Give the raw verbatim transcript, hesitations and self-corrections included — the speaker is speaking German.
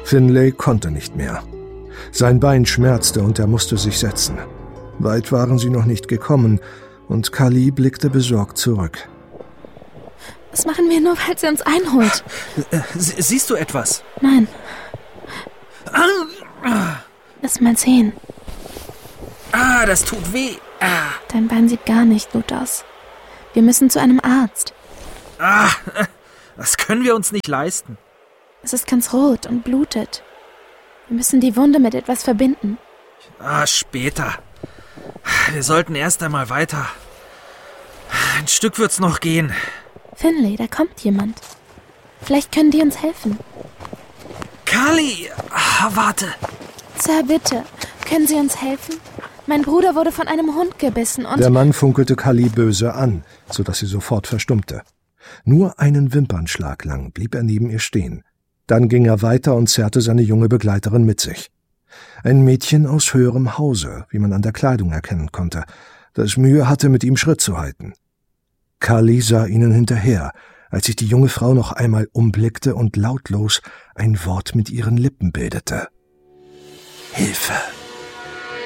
Finlay konnte nicht mehr. Sein Bein schmerzte und er musste sich setzen. Weit waren sie noch nicht gekommen und Kali blickte besorgt zurück. Was machen wir nur, weil sie uns einholt? Sie- Siehst du etwas? Nein. Lass mal sehen. Ah, das tut weh. Ah, Dein Bein sieht gar nicht gut aus. Wir müssen zu einem Arzt. ah, das können wir uns nicht leisten. Es ist ganz rot und blutet. Wir müssen die Wunde mit etwas verbinden. Ah, später. Wir sollten erst einmal weiter. Ein Stück wird's noch gehen. Finlay, da kommt jemand. Vielleicht können die uns helfen. Kali! Ah, warte. Sir, bitte. Können Sie uns helfen? Mein Bruder wurde von einem Hund gebissen und... Der Mann funkelte Kali böse an, sodass sie sofort verstummte. Nur einen Wimpernschlag lang blieb er neben ihr stehen. Dann ging er weiter und zerrte seine junge Begleiterin mit sich. Ein Mädchen aus höherem Hause, wie man an der Kleidung erkennen konnte, das Mühe hatte, mit ihm Schritt zu halten. Kali sah ihnen hinterher, als sich die junge Frau noch einmal umblickte und lautlos ein Wort mit ihren Lippen bildete. Hilfe!